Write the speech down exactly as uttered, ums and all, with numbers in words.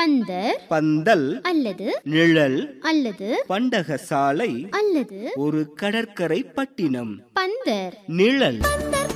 பந்தர் பந்தல் அல்லது நிழல் அல்லது பண்டகசாலை அல்லது ஒரு கடற்கரை பட்டினம். பந்தர் நிழல்